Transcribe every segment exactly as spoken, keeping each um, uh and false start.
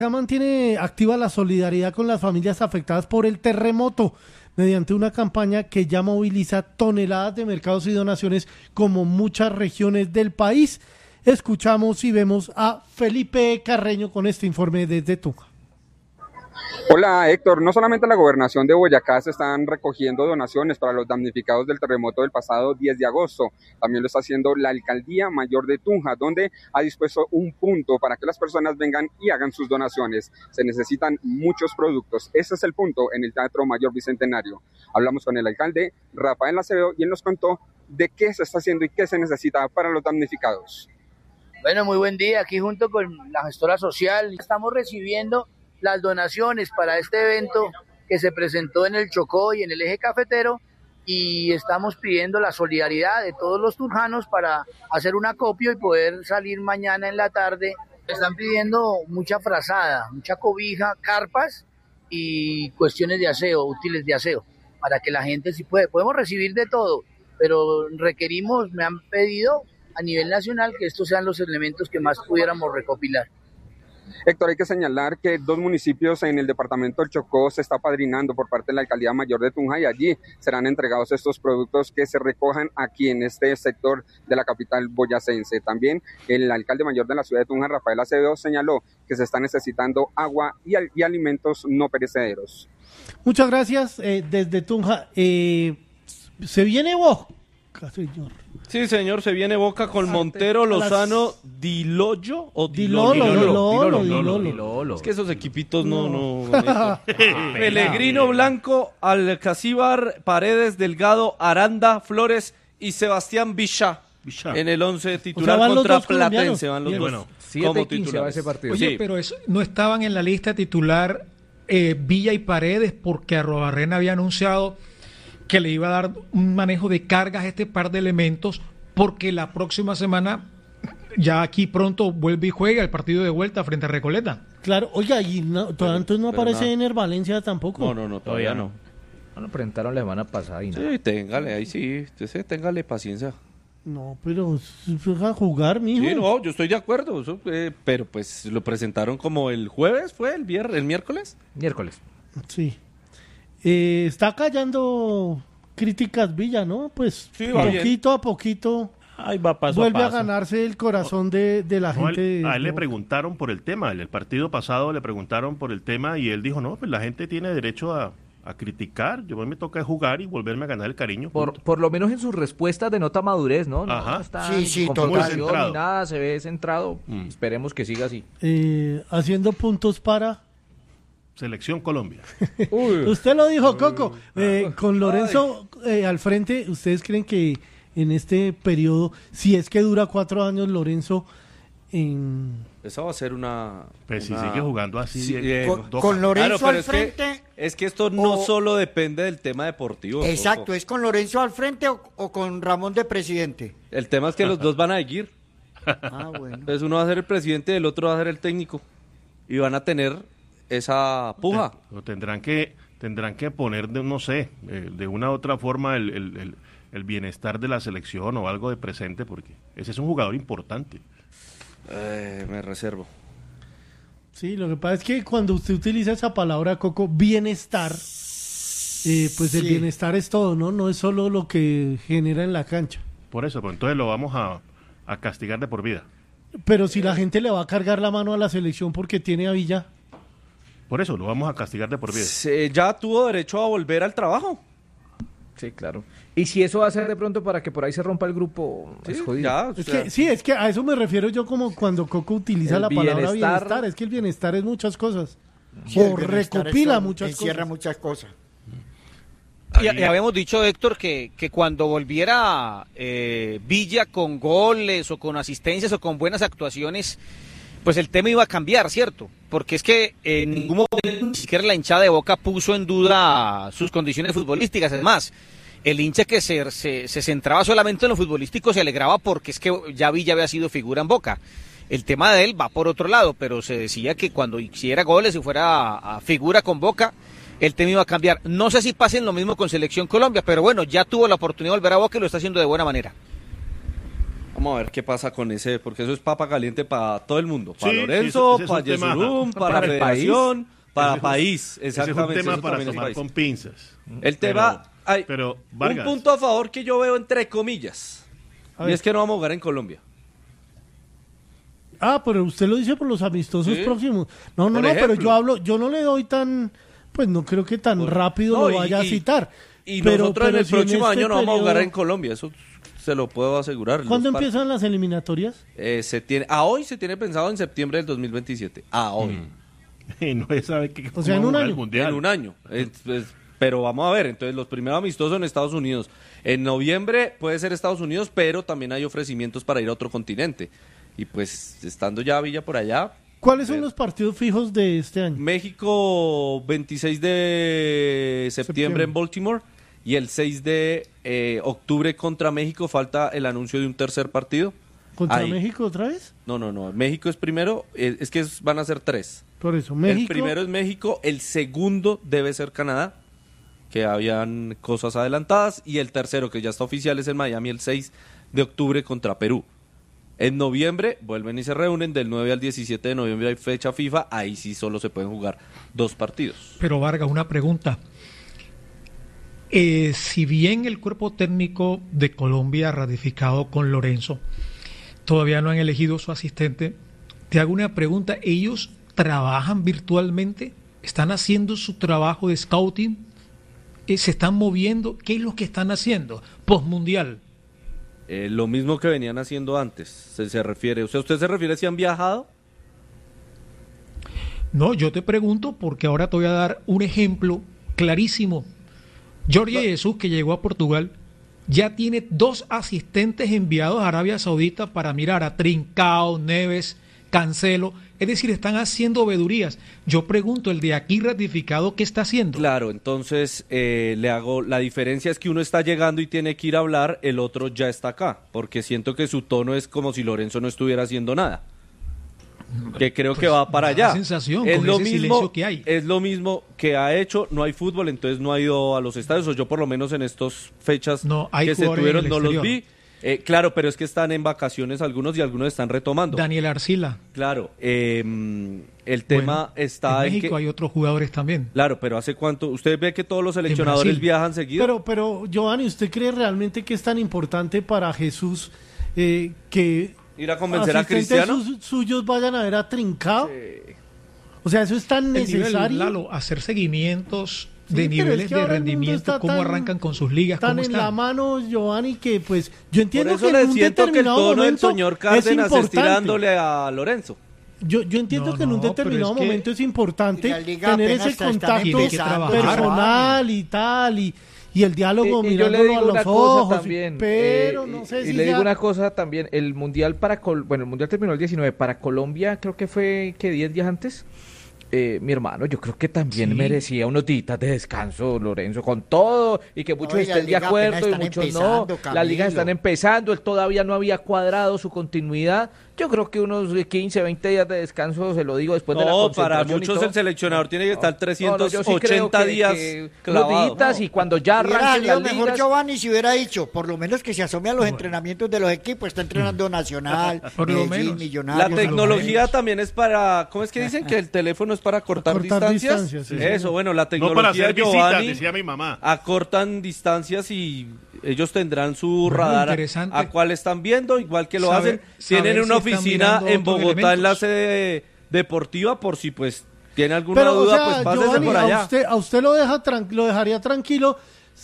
Mantiene activa la solidaridad con las familias afectadas por el terremoto mediante una campaña que ya moviliza toneladas de mercados y donaciones como muchas regiones del país. Escuchamos y vemos a Felipe Carreño con este informe desde Tunja. Hola Héctor, no solamente la gobernación de Boyacá se están recogiendo donaciones para los damnificados del terremoto del pasado diez de agosto, también lo está haciendo la Alcaldía Mayor de Tunja, donde ha dispuesto un punto para que las personas vengan y hagan sus donaciones. Se necesitan muchos productos, ese es el punto en el Teatro Mayor Bicentenario. Hablamos con el alcalde Rafael Acevedo y él nos contó de qué se está haciendo y qué se necesita para los damnificados. Bueno, muy buen día, aquí junto con la gestora social estamos recibiendo las donaciones para este evento que se presentó en el Chocó y en el eje cafetero, y estamos pidiendo la solidaridad de todos los tunjanos para hacer un acopio y poder salir mañana en la tarde. Están pidiendo mucha frazada, mucha cobija, carpas y cuestiones de aseo, útiles de aseo, para que la gente sí puede. Podemos recibir de todo, pero requerimos, me han pedido a nivel nacional que estos sean los elementos que más pudiéramos recopilar. Héctor, hay que señalar que dos municipios en el departamento del Chocó se está apadrinando por parte de la Alcaldía Mayor de Tunja y allí serán entregados estos productos que se recojan aquí en este sector de la capital boyacense. También el alcalde mayor de la ciudad de Tunja, Rafael Acevedo, señaló que se está necesitando agua y, y alimentos no perecederos. Muchas gracias eh, desde Tunja. Eh, ¿Se viene Boca, señor? Sí, señor, se viene Boca con Montero, Lozano, Dilollo o Dilolo, Dilolo, Dilolo, Dilolo. Es que esos equipitos no, no. no Pellegrino, Blanco, Alcacíbar, Paredes, Delgado, Aranda, Flores y Sebastián Villa. Villa. En el once titular, o sea, contra Platense van los dos. Bueno, siete quince va ese partido. Oye, sí. Pero eso, no estaban en la lista titular eh, Villa y Paredes porque Arrobarrena había anunciado que le iba a dar un manejo de cargas a este par de elementos, porque la próxima semana, ya aquí pronto vuelve y juega el partido de vuelta frente a Recoleta. Claro, oiga, y no, todavía entonces no aparece no. Ener Valencia tampoco. No, no, no, todavía no. No lo presentaron la semana pasada y nada. Sí, téngale, ahí sí, usted téngale paciencia. No, pero a jugar, mijo. Sí, no, yo estoy de acuerdo, eso, eh, pero pues lo presentaron como el jueves, ¿fue? ¿El viernes? ¿El miércoles? Miércoles. Sí. Eh, está callando críticas Villa, ¿no? Pues sí, poquito bien. a poquito Ahí va paso vuelve a, paso. a ganarse el corazón de, de la no, gente. Él, a él no. le preguntaron por el tema, el partido pasado le preguntaron por el tema y él dijo, no, pues la gente tiene derecho a, a criticar, yo me toca jugar y volverme a ganar el cariño. Por, por lo menos en sus respuestas denota madurez, ¿no? No, Ajá. no está sí, sí, muy centrado. Ni nada, se ve centrado, mm. Esperemos que siga así. Eh, haciendo puntos para... Selección Colombia. Uy. Usted lo dijo, Coco. Eh, con Lorenzo eh, al frente, ¿ustedes creen que en este periodo, si es que dura cuatro años, Lorenzo en... Esa va a ser una... Pues una... si sigue jugando así... Sí, bien, con, con Lorenzo claro, al frente... Es que, es que esto no o... solo depende del tema deportivo. Exacto, Coco. ¿Es con Lorenzo al frente o, o con Ramón de presidente? El tema es que los dos van a seguir. Ah, bueno. Entonces uno va a ser el presidente y el otro va a ser el técnico. Y van a tener... esa puja. Lo tendrán que tendrán que poner, de, no sé, eh, de una u otra forma el, el, el, el bienestar de la selección o algo de presente, porque ese es un jugador importante. Eh, me reservo. Sí, lo que pasa es que cuando usted utiliza esa palabra, Coco, bienestar, eh, pues sí. El bienestar es todo, ¿no? No es solo lo que genera en la cancha. Por eso, pues entonces lo vamos a, a castigar de por vida. Pero si la gente le va a cargar la mano a la selección porque tiene a Villa... Por eso lo vamos a castigar de por vida. Se, ya tuvo derecho a volver al trabajo. Sí, claro. Y si eso va a ser de pronto para que por ahí se rompa el grupo, sí, es jodido. Ya, es que, sí, es que a eso me refiero yo como cuando Coco utiliza el la palabra bienestar. bienestar. Es que el bienestar es muchas cosas. Sí, o recopila es, muchas encierra cosas. muchas cosas. Y, y habíamos dicho, Héctor, que, que cuando volviera eh, Villa con goles o con asistencias o con buenas actuaciones, pues el tema iba a cambiar, ¿cierto? Porque es que en ningún momento ni siquiera la hinchada de Boca puso en duda sus condiciones futbolísticas. Es más, el hincha que se, se, se centraba solamente en lo futbolístico se alegraba porque es que ya Villa había sido figura en Boca. El tema de él va por otro lado, pero se decía que cuando hiciera goles y fuera a, a figura con Boca, el tema iba a cambiar. No sé si pasen lo mismo con Selección Colombia, pero bueno, ya tuvo la oportunidad de volver a Boca y lo está haciendo de buena manera. Vamos a ver qué pasa con ese, porque eso es papa caliente para todo el mundo. Para Sí, Lorenzo, sí, para Yesurum, para, para la el federación, para Ese país. es un Exactamente. tema eso para también es tomar país. con pinzas. El Pero- tema, hay pero, un Vargas. punto a favor que yo veo entre comillas, A y ver. es que no vamos a jugar en Colombia. Ah, pero usted lo dice por los amistosos Sí. próximos. No, no, Por no, pero ejemplo. yo hablo, yo no le doy tan, pues no creo que tan Por- rápido No, lo y- vaya a y- citar. Y Pero- nosotros pero en el si en próximo este año no vamos a jugar periodo- en Colombia, eso se lo puedo asegurar. ¿Cuándo Los par- empiezan las eliminatorias? Eh, se tiene, a hoy se tiene pensado en septiembre del dos mil veintisiete. A hoy. Y no se sabe qué O sea, en cómo un jugar año. el mundial. En un año. Es- es- pero vamos a ver, entonces los primeros amistosos en Estados Unidos. En noviembre puede ser Estados Unidos, pero también hay ofrecimientos para ir a otro continente. Y pues estando ya Villa por allá, ¿Cuáles son Ver. los partidos fijos de este año? México veintiséis de septiembre, Septiembre. en Baltimore y el seis de eh, octubre contra México falta el anuncio de un tercer partido. ¿Contra Ahí. México otra vez? No, no, no. México es primero, eh, es que es- van a ser tres. Por eso, México. El primero es México, el segundo debe ser Canadá, que habían cosas adelantadas, y el tercero, que ya está oficial, es en Miami el seis de octubre contra Perú. En noviembre vuelven y se reúnen, del nueve al diecisiete de noviembre hay fecha FIFA, ahí sí solo se pueden jugar dos partidos. Pero Vargas, una pregunta. Eh, si bien el cuerpo técnico de Colombia ha ratificado con Lorenzo, todavía no han elegido su asistente, te hago una pregunta. ¿Ellos trabajan virtualmente? ¿Están haciendo su trabajo de scouting? Eh, ¿Se están moviendo? ¿Qué es lo que están haciendo? Postmundial. Eh, lo mismo que venían haciendo antes, se, se refiere. O sea, ¿usted se refiere si han viajado? No, yo te pregunto porque ahora te voy a dar un ejemplo clarísimo. Jorge Jesús, que llegó a Portugal, ya tiene dos asistentes enviados a Arabia Saudita para mirar a Trincao, Neves, Cancelo. Es decir, están haciendo vedurías. Yo pregunto, el de aquí ratificado, ¿qué está haciendo? Claro, entonces eh, le hago, la diferencia es que uno está llegando y tiene que ir a hablar, el otro ya está acá, porque siento que su tono es como si Lorenzo no estuviera haciendo nada. Que creo que Pues, va para me da la allá. sensación es con lo ese mismo, silencio que hay. es lo mismo que ha hecho, no hay fútbol, entonces no ha ido a los estadios, o yo por lo menos en estas fechas No, hay que se jugadores tuvieron en el no los exterior. vi. Eh, claro, pero es que están en vacaciones algunos y algunos están retomando. Daniel Arcila. Claro, eh, el tema Bueno, está en en, México que... hay otros jugadores también. Claro, pero ¿hace cuánto? ¿Usted ve que todos los seleccionadores Brasil. viajan seguido? Pero, pero, Giovanni, ¿usted cree realmente que es tan importante para Jesús eh, que ¿Ir a convencer a asistentes Cristiano? sus- suyos vayan a ver a Trincao? O sea, eso es tan El nivel, necesario. Lalo, hacer seguimientos Sí, de pero niveles es que de ahora el mundo rendimiento, está cómo tan- arrancan con sus ligas, Tan cómo en la están. mano, Giovanni, que pues yo entiendo Por eso que le en un siento que el determinado tono del momento señor es Cárdenas es importante. tirándole a Lorenzo. Yo, yo entiendo No, que en un no, pero determinado es que- momento es importante Y la liga tener apenas ese está- está contacto empezando, personal y tal, y, y el diálogo Y- y yo le mirándolo digo a los una cosa ojos. y- también, pero eh, no y- sé y si le ya- digo una cosa también, el mundial para Col bueno, el mundial terminó el diecinueve, para Colombia creo que fue que diez días antes. Eh, mi hermano, yo creo que también Sí. merecía unos días de descanso, Lorenzo, con todo, y que muchos No, y la estén de liga acuerdo apenas y están muchos no. empezando, Las ligas Camilo. están empezando, él todavía no había cuadrado su continuidad. Yo creo que unos quince, veinte días de descanso, se lo digo, después de la No, para concentración y muchos todo. el seleccionador tiene que estar No, no, trescientos yo sí creo ochenta que- días que unos clavado. días, y cuando ya Hubiera arranquen salido las mejor ligas, Giovanni si hubiera dicho, por lo menos que se asome a los entrenamientos de los equipos. Está entrenando Nacional, Por lo Medellín, menos. Millonarios. La tecnología también es para, ¿cómo es que dicen? Que el teléfono es para cortar, Cortar distancias. distancias, sí, Eso, señor. bueno, la No para tecnología hacer visitas, Giovanni decía mi mamá. acortan distancias y ellos tendrán su Bueno, radar a- interesante. a cuál están viendo, igual que lo Saber- hacen. Tienen saber una si están oficina mirando en otros Bogotá en la elementos. sede deportiva por si pues tiene alguna Pero, o duda, sea, pues pásese Giovanni, por a allá. usted, a usted lo, deja tran- lo dejaría tranquilo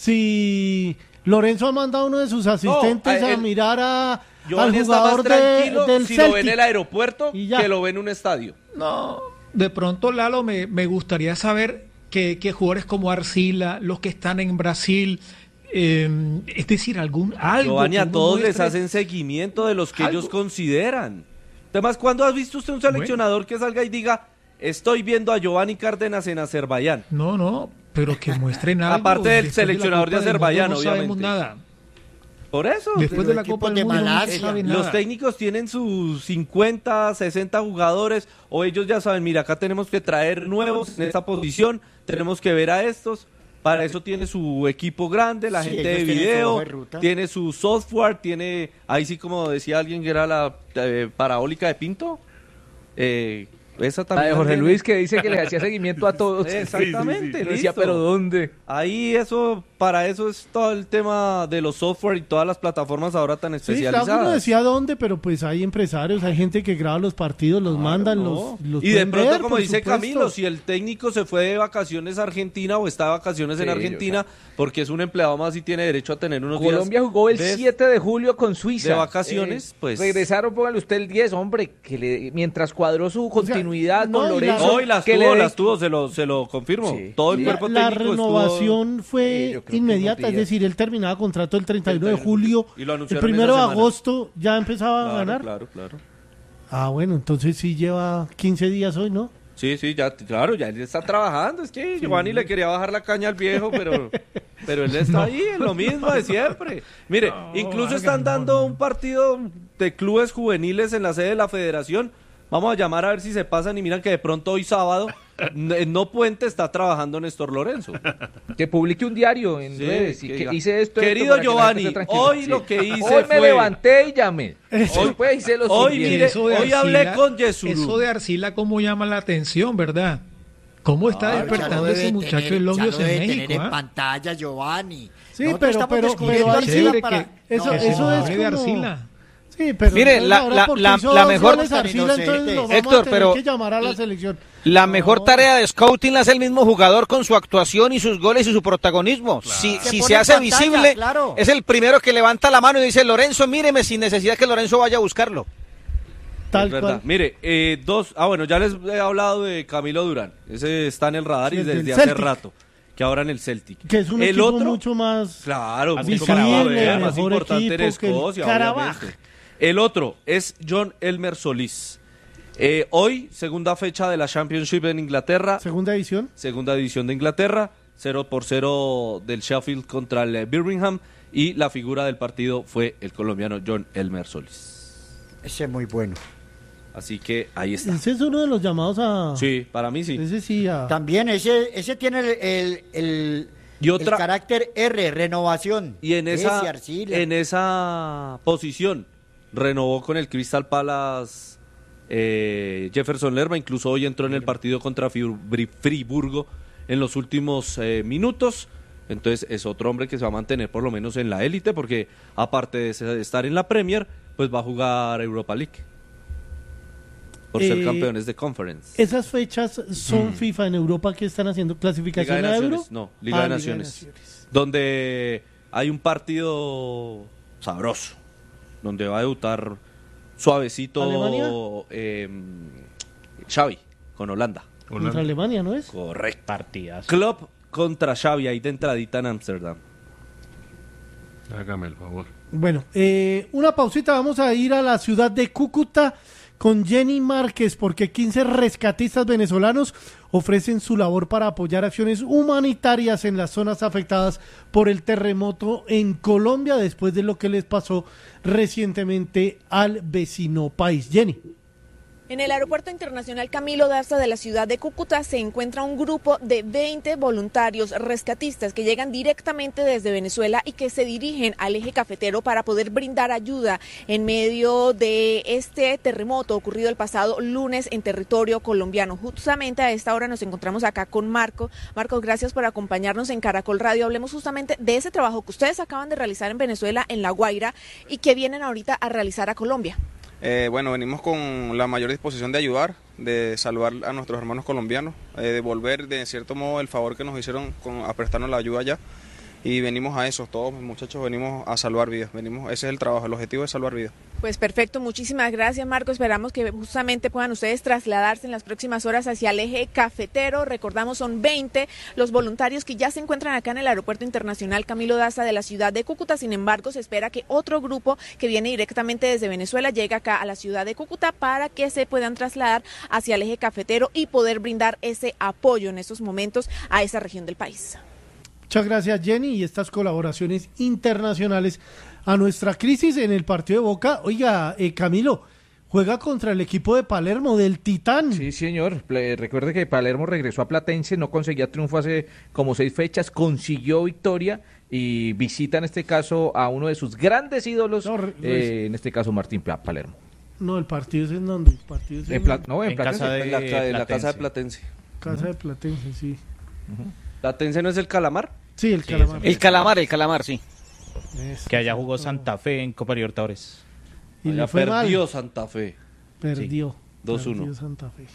si Lorenzo ha mandado a uno de sus asistentes a a él- mirar a, Giovanni al está más jugador de, tranquilo del si lo ve en Celtic. el aeropuerto Y ya. que lo ve en un estadio. No, de pronto, Lalo, me, me gustaría saber que, que jugadores como Arcila, los que están en Brasil, eh, es decir, algún algo. Giovanni, que a uno todos les muestre. hacen seguimiento de los que Algo. ellos consideran. Además, ¿cuándo has visto usted un seleccionador que salga y diga, estoy viendo a Giovanni Cárdenas en Azerbaiyán? No, no, pero que muestren algo. Aparte del Después de la seleccionador de Copa del Mundo Azerbaiyán, no sabemos obviamente. nada. Por eso. Después de de la los Copa equipos del de Mundo no Malasia. se sabe Los nada. técnicos tienen sus cincuenta, sesenta jugadores, o ellos ya saben, mira, acá tenemos que traer nuevos en esta posición, tenemos que ver a estos Para eso tiene su equipo grande, la Sí, gente de ellos tienen su video, hoja de ruta. tiene su software, tiene, ahí sí como decía alguien que era la eh, parabólica de Pinto, eh, esa La también. de Jorge tiene. Luis que dice que le hacía seguimiento a todos. Exactamente, Yo decía, listo. pero ¿dónde? Ahí eso, para eso es todo el tema de los software y todas las plataformas ahora tan Sí, especializadas. claro, uno decía dónde, pero pues hay empresarios, hay gente que graba los partidos, los mandan, No. los, los y de pueden pronto, ver, como por dice supuesto. Camilo, si el técnico se fue de vacaciones a Argentina o está de vacaciones en Sí, Argentina, porque es un empleado más y tiene derecho a tener unos Colombia días jugó el de- siete de julio con Suiza. de vacaciones, pues. Regresaron, póngale usted el diez, hombre, que le, mientras cuadró su continuidad no, con y Lorenzo. Hoy las que tuvo, le- las tuvo, se lo, se lo confirmo. Sí. Todo el La, cuerpo la técnico renovación Sí, fue yo creo que inmediata, unos es días. decir, él terminaba contrato el treinta y uno de treinta y uno, julio, y lo el anunciaron primero de esa semana. agosto ya empezaba estuvo... a ganar. Claro, claro, claro. Ah, bueno, entonces sí lleva quince días hoy, ¿no? Sí, sí, ya, claro, ya él está trabajando. Es que Giovanni le quería bajar la caña al viejo, pero, pero él está ahí en lo mismo de siempre. Mire, incluso están dando un partido de clubes juveniles en la sede de la federación. Vamos a llamar a ver si se pasan y miran que de pronto hoy sábado, en No Puente, está trabajando Néstor Lorenzo. Que publique un diario en Sí, redes y que que diga, hice esto. querido esto, para que la Giovanni, gente esté tranquila. hoy lo que hice Hoy me fue- levanté y llamé. Eso. Hoy pues hice lo Hoy, siguiente. mire, Eso de hoy hablé Arcila- con Yesurú. Eso de Arcila, cómo llama la atención, ¿verdad? ¿Cómo está Claro, ya despertando lo ese debe muchacho tener- elogios ya lo en debe México? tener en ¿ah? pantalla, Giovanni. Sí, Nosotros pero- estamos pero- descubriendo pero a ahí sí Arcila Chévere para- que- Eso, No, que se eso es enamore de como... Arcila. Sí, pero Mire, entonces la- ahora la- porque la- hizo la dos mejor- goles Arcila, entonces lo vamos Héctor, a tener pero- que llamar a la selección. La No. mejor tarea de scouting la hace el mismo jugador con su actuación y sus goles y su protagonismo. Si, Se si pone se en hace pantalla, visible, claro. es el primero que levanta la mano y dice, Lorenzo, míreme, sin necesidad que Lorenzo vaya a buscarlo. Tal Es verdad. cual. Mire, eh, dos. Ah, bueno, ya les he hablado de Camilo Durán. Ese está en el radar Sí, y el del desde hace Celtic. rato. Que ahora en el Celtic. Que es un el equipo otro, mucho más... claro, más mucho visible, más, ver, más mejor importante en equipo que el Escocia, Karabaj. obviamente. El otro es John Elmer Solís. Eh, hoy, segunda fecha de la Championship en Inglaterra. Segunda edición. Segunda división de Inglaterra. cero por cero del Sheffield contra el eh, Birmingham. Y la figura del partido fue el colombiano John Elmer Solís. Ese es muy bueno. Así que ahí está. Ese es uno de los llamados a... Sí, para mí sí. Ese sí a... También ese, ese tiene el, el, el, Y otra- el carácter R, renovación. Y en esa, Ese Arcila. en esa posición renovó con el Crystal Palace eh, Jefferson Lerma, incluso hoy entró en el partido contra Fri- Friburgo en los últimos eh, minutos. Entonces es otro hombre que se va a mantener por lo menos en la élite, porque aparte de ser- estar en la Premier, pues va a jugar Europa League por ser Eh, campeones de Conference. Esas fechas son FIFA en Europa que están haciendo Liga clasificación de a Euro. Naciones, no, Liga Ah, de Naciones, Naciones. donde hay un partido sabroso, donde va a debutar suavecito ¿Alemania? eh, Xavi con Holanda. Contra Alemania, ¿no es? Correcto. Partidas. Klopp contra Xavi ahí de entradita en Ámsterdam. Hágame el favor. Bueno, eh, una pausita, vamos a ir a la ciudad de Cúcuta con Jenny Márquez, porque quince rescatistas venezolanos ofrecen su labor para apoyar acciones humanitarias en las zonas afectadas por el terremoto en Colombia, después de lo que les pasó recientemente al vecino país. Jenny. En el Aeropuerto Internacional Camilo Daza de la ciudad de Cúcuta se encuentra un grupo de veinte voluntarios rescatistas que llegan directamente desde Venezuela y que se dirigen al eje cafetero para poder brindar ayuda en medio de este terremoto ocurrido el pasado lunes en territorio colombiano. Justamente a esta hora nos encontramos acá con Marco. Marcos, gracias por acompañarnos en Caracol Radio. Hablemos justamente de ese trabajo que ustedes acaban de realizar en Venezuela, en La Guaira, y que vienen ahorita a realizar a Colombia. Eh, bueno, venimos con la mayor disposición de ayudar, de salvar a nuestros hermanos colombianos, eh, devolver de cierto modo el favor que nos hicieron con, a prestarnos la ayuda allá. Y venimos a eso, todos muchachos venimos a salvar vidas, venimos, ese es el trabajo, el objetivo es salvar vidas. Pues perfecto, muchísimas gracias, Marco. Esperamos que justamente puedan ustedes trasladarse en las próximas horas hacia el eje cafetero. Recordamos, son veinte los voluntarios que ya se encuentran acá en el Aeropuerto Internacional Camilo Daza de la ciudad de Cúcuta. Sin embargo, se espera que otro grupo que viene directamente desde Venezuela llegue acá a la ciudad de Cúcuta para que se puedan trasladar hacia el eje cafetero y poder brindar ese apoyo en estos momentos a esa región del país. Muchas gracias, Jenny, y estas colaboraciones internacionales a nuestra crisis en el partido de Boca. Oiga, eh, Camilo, juega contra el equipo de Palermo, del Titán. Sí, señor. Ple- Recuerde que Palermo regresó a Platense, no conseguía triunfo hace como seis fechas, consiguió victoria y visita en este caso a uno de sus grandes ídolos, No, re- eh, en este caso Martín Pa- Palermo. No, el partido es en donde, el partido es en, En Pla- no, en En Platense. casa de- En la, ca- en la Platense. casa de Platense. casa de Platense, sí. ¿Platense no es el Calamar? Sí, el Sí, calamar. El calamar, el calamar, sí. Eso, Que allá jugó exacto. Santa Fe en Copa Libertadores. Y Allá le fue perdió mal. Santa Fe. Perdió. dos uno. Perdió Santa Fe.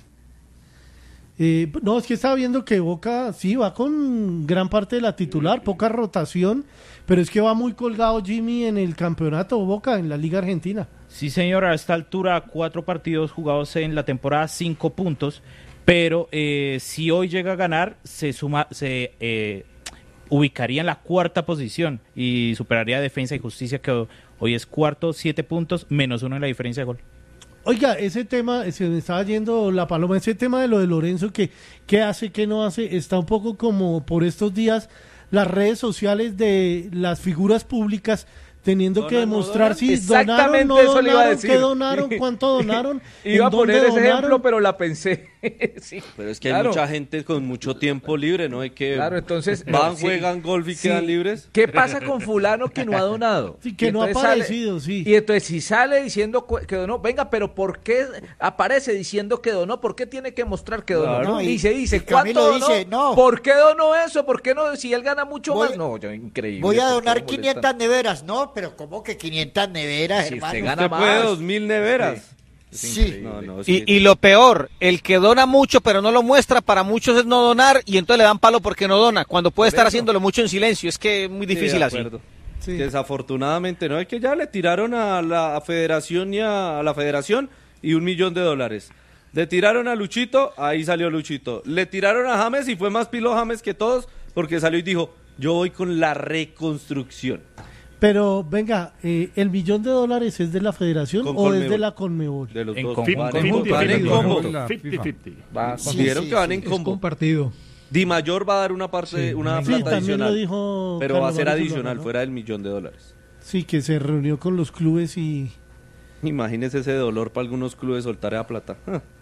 Eh, no, es que estaba viendo que Boca sí va con gran parte de la titular, poca rotación, pero es que va muy colgado Jimmy en el campeonato Boca, en la Liga Argentina. Sí, señor, a esta altura cuatro partidos jugados en la temporada, cinco puntos, pero eh, si hoy llega a ganar, se suma, se eh, ubicaría en la cuarta posición y superaría a Defensa y Justicia, que hoy es cuarto, siete puntos, menos uno en la diferencia de gol. Oiga, ese tema, se me estaba yendo la paloma, ese tema de lo de Lorenzo, que qué hace, qué no hace, está un poco como por estos días las redes sociales de las figuras públicas teniendo que ¿Donan, no demostrar donan? si Exactamente donaron, no eso le iba a donaron, decir. qué donaron, cuánto donaron, Iba a en dónde poner ese donaron. ejemplo, pero la pensé. Sí, Pero es que hay claro. mucha gente con mucho tiempo libre, ¿no? Hay que Claro, entonces van, sí, juegan golf y sí. quedan libres. ¿Qué pasa con fulano que no ha donado? Sí, que Y no ha entonces sale- aparecido, sí. Y entonces si sale diciendo cu- que donó, venga, pero ¿por qué aparece diciendo que donó? ¿Por qué tiene que mostrar que donó? Claro, ¿No? y- Y se dice, y ¿cuánto Camilo donó? dice, no. ¿Por qué donó eso? ¿Por qué no? Si él gana mucho Voy- más. No, yo, increíble. Voy a ¿por qué donar lo molestan? quinientas neveras. No, pero ¿cómo que quinientas neveras, Si hermano? usted gana Usted puede más. dos mil neveras. Sí. No, no, es Y, que- y lo peor, el que dona mucho pero no lo muestra, para muchos es no donar y entonces le dan palo porque no dona, cuando puede estar haciéndolo mucho en silencio. Es que es muy Sí, difícil de así. acuerdo. Sí. Desafortunadamente, ¿no? Es que ya le tiraron a la federación y a, a la federación y un millón de dólares. Le tiraron a Luchito, ahí salió Luchito. Le tiraron a James y fue más pilo James que todos porque salió y dijo, yo voy con la reconstrucción. Pero venga, eh, ¿el millón de dólares es de la federación Con o es Conmebol. de la Conmebol? De los En dos. conjunto. Van en- Conjunto. van en combo. cincuenta cincuenta. Va, Sí, Dijeron sí, que van sí. en Es combo. compartido. Di Mayor va a dar una parte, Sí, una Sí, plata también adicional. lo dijo Pero va a Carlos ser Mario adicional, Zuluaga, ¿no? fuera del millón de dólares. Sí, que se reunió con los clubes y... Imagínese ese dolor para algunos clubes soltar esa plata.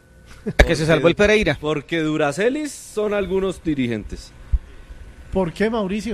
Que se salvó el Pereira. Porque Duracelis son algunos dirigentes. ¿Por qué, Mauricio?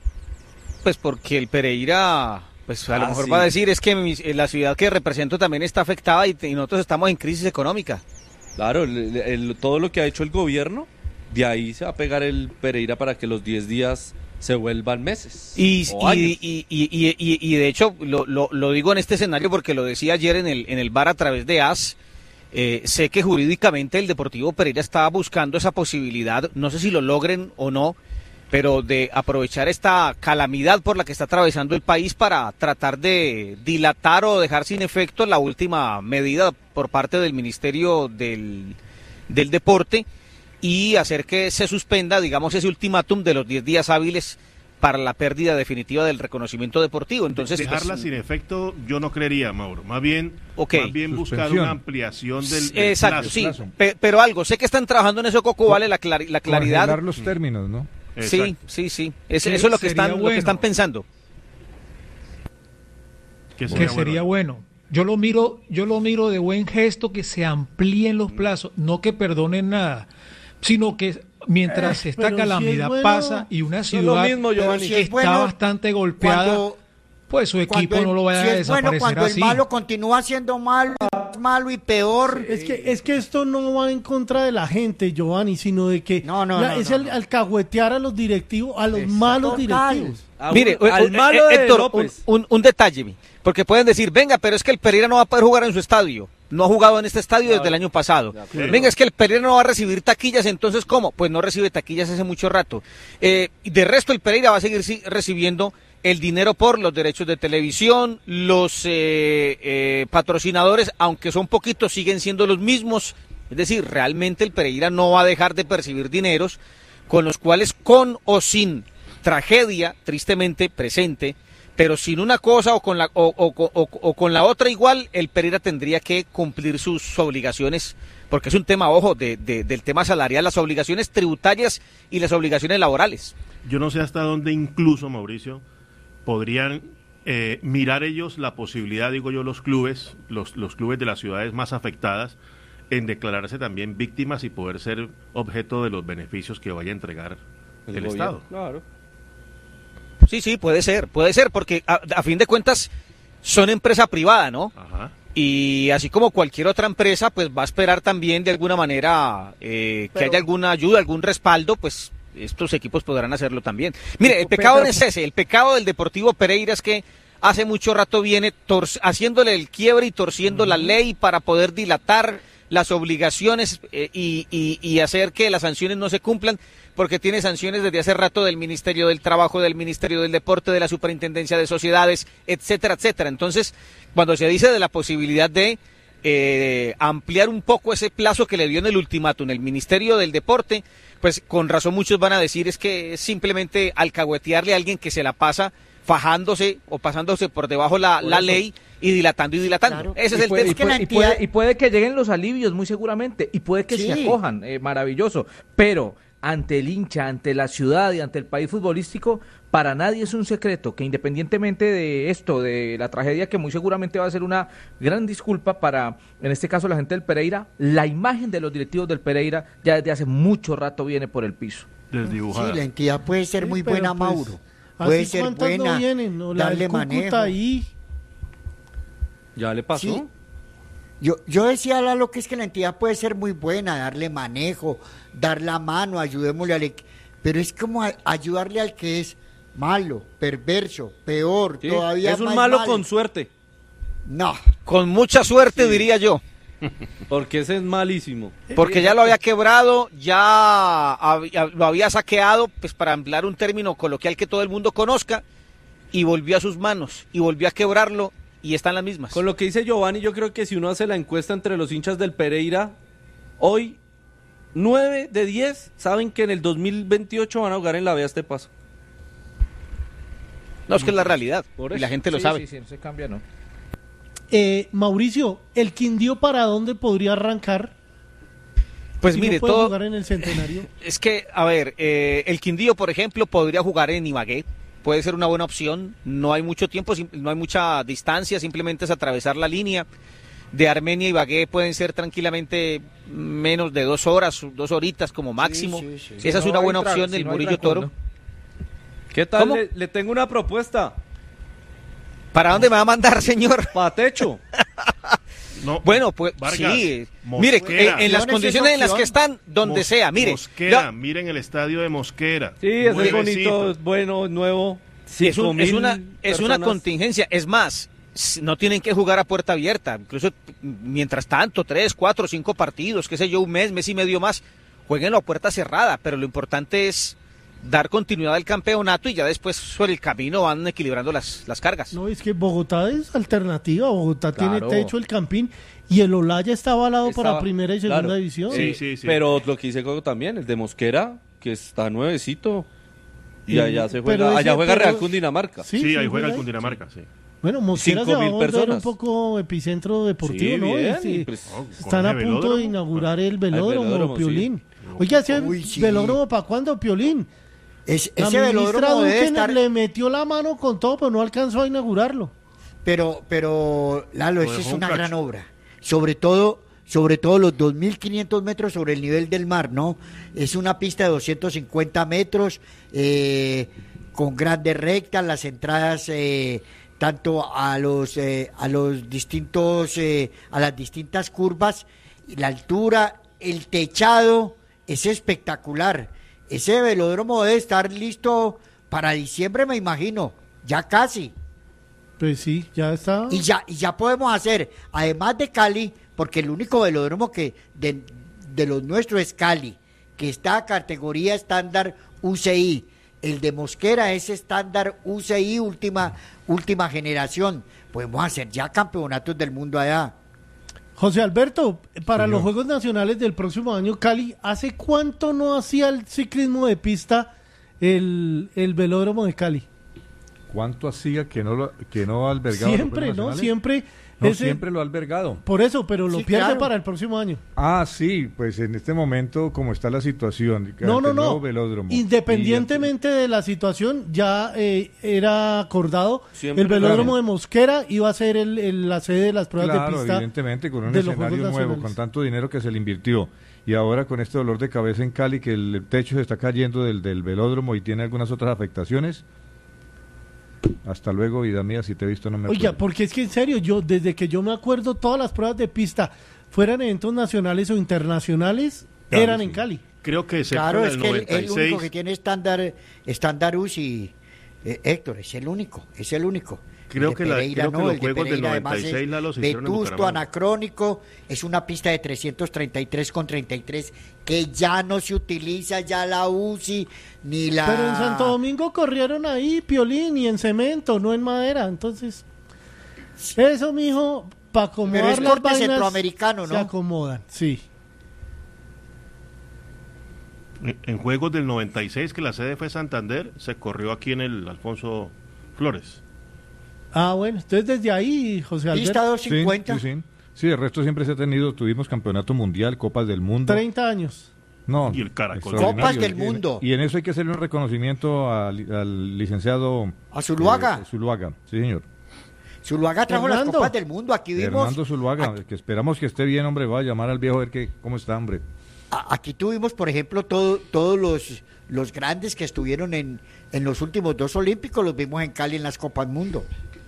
Pues porque el Pereira, pues a lo Ah, mejor sí. va a decir es que mi- la ciudad que represento también está afectada y, y nosotros estamos en crisis económica. Claro, el- el- todo lo que ha hecho el gobierno, de ahí se va a pegar el Pereira para que los diez días se vuelvan meses. Y, o años. y, y, y, y- y- y de hecho lo, lo, lo digo en este escenario porque lo decía ayer en el, en el bar a través de A S. Eh, sé que jurídicamente el Deportivo Pereira está buscando esa posibilidad, no sé si lo logren o no, pero de aprovechar esta calamidad por la que está atravesando el país para tratar de dilatar o dejar sin efecto la última medida por parte del Ministerio del, del Deporte y hacer que se suspenda, digamos, ese ultimátum de los diez días hábiles para la pérdida definitiva del reconocimiento deportivo. Entonces, dejarla pues, sin efecto, yo no creería, Mauro. Más bien, Ok. más bien buscar Suspensión. una ampliación del, del exacto, plazo. sí, plazo. pe- pero algo, sé que están trabajando en eso, Coco, vale la, clari- la claridad. Congelar los términos, ¿no? Sí, Exacto. sí, sí, es- Que eso es lo que, sería están, lo que bueno. están pensando. Que Que sería sería bueno. bueno. Yo lo miro, yo lo miro de buen gesto que se amplíen los plazos, no que perdonen nada, sino que mientras Eh, esta pero si calamidad es bueno, pasa y una es lo ciudad mismo, Pero Giovanni. si es está bueno, bastante golpeada, cuando- pues su equipo cuando el- no lo vaya si a es bueno, desaparecer cuando así. el malo continúa siendo malo, malo y peor. Es que, es que esto no va en contra de la gente, Giovanni, sino de que No, no, la- no, es no, el no. alcahuetear a los directivos, a los Exacto. malos Total. directivos. Ah, Mire, bueno, eh, al eh, malo eh, de Héctor, un, López. un- un detalle, mi, porque pueden decir, venga, pero es que el Pereira no va a poder jugar en su estadio. No ha jugado en este estadio desde el año pasado. acuerdo. Venga, es que el Pereira no va a recibir taquillas, entonces ¿cómo? Pues no recibe taquillas hace mucho rato. Eh, y de resto, el Pereira va a seguir sí, recibiendo el dinero por los derechos de televisión, los eh, eh, patrocinadores, aunque son poquitos, siguen siendo los mismos. Es decir, realmente el Pereira no va a dejar de percibir dineros con los cuales, con o sin tragedia, tristemente presente, pero sin una cosa o con la o, o- o- o- o con la otra igual, el Pereira tendría que cumplir sus obligaciones, porque es un tema, ojo, de, de- del tema salarial, las obligaciones tributarias y las obligaciones laborales. Yo no sé hasta dónde incluso, Mauricio, podrían eh, mirar ellos la posibilidad, digo yo, los clubes, los, los clubes de las ciudades más afectadas, en declararse también víctimas y poder ser objeto de los beneficios que vaya a entregar el, el Estado. Claro. Sí, sí, puede ser, puede ser, porque a, a fin de cuentas son empresa privada, ¿no? Ajá. Y así como cualquier otra empresa, pues va a esperar también de alguna manera eh, que Pero, haya alguna ayuda, algún respaldo, pues estos equipos podrán hacerlo también. Mire, el pecado pero, no es ese, el pecado del Deportivo Pereira es que hace mucho rato viene tor- haciéndole el quiebre y torciendo uh-huh. la ley para poder dilatar las obligaciones eh, y, y, y hacer que las sanciones no se cumplan, porque tiene sanciones desde hace rato del Ministerio del Trabajo, del Ministerio del Deporte, de la Superintendencia de Sociedades, etcétera, etcétera. Entonces, cuando se dice de la posibilidad de eh, ampliar un poco ese plazo que le dio en el ultimátum el Ministerio del Deporte, pues con razón muchos van a decir es que es simplemente alcahuetearle a alguien que se la pasa fajándose o pasándose por debajo la, la ley y dilatando y dilatando. Claro. Ese es y el puede, tema. Y puede, y, puede, y puede que lleguen los alivios, muy seguramente, y puede que sí. se acojan, eh, maravilloso, pero ante el hincha, ante la ciudad y ante el país futbolístico, para nadie es un secreto que independientemente de esto, de la tragedia que muy seguramente va a ser una gran disculpa para, en este caso, la gente del Pereira, la imagen de los directivos del Pereira ya desde hace mucho rato viene por el piso. Desdibujada. Sí, la entidad puede ser Sí, muy pero buena, pues, Mauro. Puede ser ¿cuántas buena, no vienen? ¿No? La darle del Cúcuta manejo. ahí. ¿Ya le pasó? Sí. Yo, yo decía, Lalo, que es que la entidad puede ser muy buena, darle manejo, dar la mano, ayudémosle al equipo, pero es como a, ayudarle al que es malo, perverso, peor, Sí, todavía es un más malo malo. con suerte, No, Con mucha suerte, Sí. diría yo. porque ese es malísimo. Porque ya lo había quebrado, ya había- lo había saqueado, pues para emplear un término coloquial que todo el mundo conozca, y volvió a sus manos, y volvió a quebrarlo, y están las mismas. Con lo que dice Giovanni, yo creo que si uno hace la encuesta entre los hinchas del Pereira, hoy nueve de diez saben que en el dos mil veintiocho van a jugar en la B a este paso. No, es que es la realidad, Por y eso. la gente lo sí, sabe. Sí, sí, no se cambia, ¿no? Eh, Mauricio, ¿el Quindío para dónde podría arrancar? Pues Si mire, no puede todo... jugar en el Centenario. Es que, a ver, eh, el Quindío, por ejemplo, podría jugar en Ibagué, puede ser una buena opción, no hay mucho tiempo, sim- no hay mucha distancia, simplemente es atravesar la línea. De Armenia a Ibagué pueden ser tranquilamente menos de dos horas, dos horitas como máximo. sí, sí. Esa es Si una no buena hay tra- opción si del no hay Murillo trancón, Toro. ¿no? ¿Qué tal? ¿Cómo? Le, le tengo una propuesta. ¿Para dónde me va a mandar, señor? Patecho. No, Bueno, pues Vargas, sí. Mosquera. Mire, en, en las Opciones condiciones es en las que opción. están, donde Mos- sea, mire. Mosquera, la- miren el estadio de Mosquera. Sí, ese es Nuevecito. bonito, es bueno, es nuevo. Sí, es, un- Cinco es mil una, es una personas. contingencia. Es más, s- no tienen que jugar a puerta abierta. Incluso mientras tanto, tres, cuatro, cinco partidos, qué sé yo, un mes, mes y medio más, jueguen a puerta cerrada. Pero lo importante es dar continuidad al campeonato y ya después sobre el camino van equilibrando las, las cargas. No, es que Bogotá es alternativa. Bogotá Claro. tiene techo, el Campín, y el Olaya está avalado para Estaba- primera y segunda claro. división. Sí, sí, sí. Pero lo que dice Coco también, el de Mosquera, que está nuevecito. Y Y- allá se pero juega, ese- allá juega pero- Real Cundinamarca. Sí, Sí, ahí sí, juega el ahí. Cundinamarca, sí. Bueno, Mosquera Cinco se va a mil volver personas. un poco epicentro deportivo, Sí, ¿no? bien, Este, y pues- Oh, con están a ese punto velódromo. de inaugurar el velódromo, velódromo, Piolín. sí. Oiga, ¿ese Uy, sí. velódromo para cuándo, Piolín? es, La ese ministra velódromo debe Duque estar... le metió la mano con todo, pero no alcanzó a inaugurarlo. Pero, pero, Lalo, Lo esa es dejó un una cacho. gran obra. Sobre todo, sobre todo los dos mil quinientos metros sobre el nivel del mar, ¿no? Es una pista de doscientos cincuenta metros, eh, con grandes rectas, las entradas eh, tanto a los eh, a los distintos eh, a las distintas curvas, y la altura, el techado es espectacular. Ese velódromo debe estar listo para diciembre, me imagino, ya casi. Pues sí, ya está. Y ya, y ya podemos hacer, además de Cali, porque el único velódromo que de, de los nuestros es Cali, que está a categoría estándar U C I. El de Mosquera es estándar U C I última, última generación. Podemos hacer ya campeonatos del mundo allá. José Alberto, para Señor. los Juegos Nacionales del próximo año, Cali, ¿hace cuánto no hacía el ciclismo de pista el, el velódromo de Cali? ¿Cuánto hacía que no lo, que no ha albergado? Siempre, ¿no? Siempre. No, ese, siempre lo ha albergado. Por eso, pero lo Sí, pierde claro. para el próximo año. Ah, sí, pues en este momento, como está la situación, No, no, ante el nuevo no. velódromo, Independientemente de la situación, ya eh, era acordado. Siempre, el velódromo claro. de Mosquera iba a ser el, el- la sede de las pruebas claro, de pista. evidentemente, con un de los escenario Juegos nuevo, Nacionales. con tanto dinero que se le invirtió, y ahora con este dolor de cabeza en Cali, que el techo se está cayendo del, del velódromo y tiene algunas otras afectaciones. Hasta luego, vida mía, si te he visto no me Oiga, acuerdo. porque es que en serio, yo desde que yo me acuerdo, todas las pruebas de pista, fueran eventos nacionales o internacionales, Claro, eran sí. en Cali. Creo que excepto Claro, en es el que el, noventa y el único seis, que tiene estándar, estándar U C I, eh, Héctor, es el único, es el único. Creo El de que la- Pereira creo que no, los el de Juegos del Pereira además noventa y seis, es Lalo, se hicieron en vetusto, Bucaramanga. anacrónico, es una pista de trescientos treinta y tres con treinta y tres que ya no se utiliza ya la U C I ni la... Pero en Santo Domingo corrieron ahí, Piolín, y en cemento, no en madera. Entonces, eso, mijo, para acomodar Pero es las corte vainas, centroamericano, se ¿no? acomodan, sí. en- en Juegos del noventa y seis, que la sede fue Santander, se corrió aquí en el Alfonso Flores. Ah, bueno, entonces desde ahí, José Alberto, Pista Sí, doscientos cincuenta. sí, sí. Sí, el resto siempre se ha tenido, tuvimos campeonato mundial, copas del mundo. treinta años. No, Y el Caracol. extraordinario. Copas del Y en- mundo. Y en eso hay que hacerle un reconocimiento al, al licenciado A Zuluaga. eh, Zuluaga, sí señor. Zuluaga trajo Hernando. las copas del mundo, aquí vimos... Hernando Zuluaga, aquí- que esperamos que esté bien, hombre, va a llamar al viejo a ver que, cómo está, hombre. A- Aquí tuvimos, por ejemplo, todo, todos los, los grandes que estuvieron en, en los últimos dos Olímpicos, los vimos en Cali en las Copas Mundo.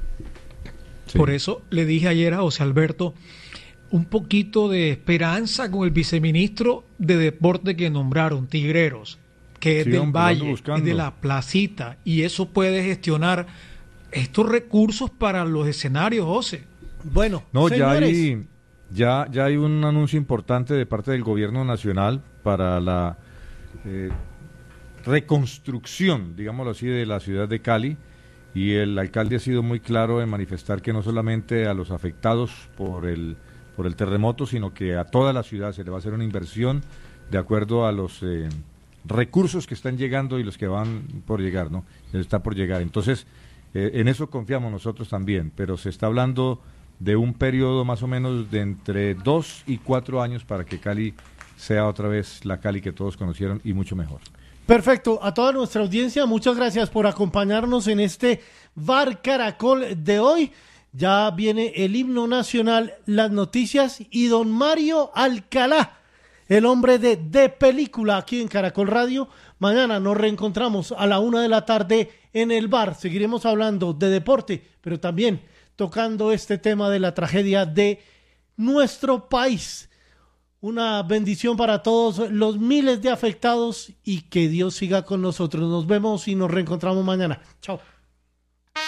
Sí. Por eso le dije ayer a José Alberto un poquito de esperanza con el viceministro de deporte que nombraron, Tigreros, que es Sí, del hombre, lo ando Valle, buscando. es de la Placita, y eso puede gestionar estos recursos para los escenarios, José. Bueno, No, ya señores, hay, ya, ya hay un anuncio importante de parte del gobierno nacional para la eh, reconstrucción, digámoslo así, de la ciudad de Cali, y el alcalde ha sido muy claro en manifestar que no solamente a los afectados por el, por el terremoto, sino que a toda la ciudad se le va a hacer una inversión de acuerdo a los eh, recursos que están llegando y los que van por llegar, ¿no? Está por llegar. Entonces, eh, en eso confiamos nosotros también, pero se está hablando de un periodo más o menos de entre dos y cuatro años para que Cali sea otra vez la Cali que todos conocieron y mucho mejor. perfecto. A toda nuestra audiencia, muchas gracias por acompañarnos en este Bar Caracol de hoy. Ya viene el himno nacional, las noticias y don Mario Alcalá, el hombre de De Película, aquí en Caracol Radio. Mañana nos reencontramos a la una de la tarde en el bar. Seguiremos hablando de deporte, pero también tocando este tema de la tragedia de nuestro país. Una bendición para todos los miles de afectados y que Dios siga con nosotros. Nos vemos y nos reencontramos mañana. Chao.